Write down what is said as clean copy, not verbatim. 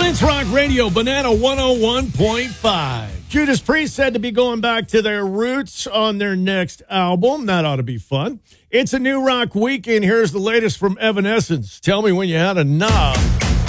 Clint's Rock Radio, Banana 101.5. Judas Priest said to be going back to their roots on their next album. That ought to be fun. It's a new rock weekend. Here's the latest from Evanescence. Tell me when you had enough.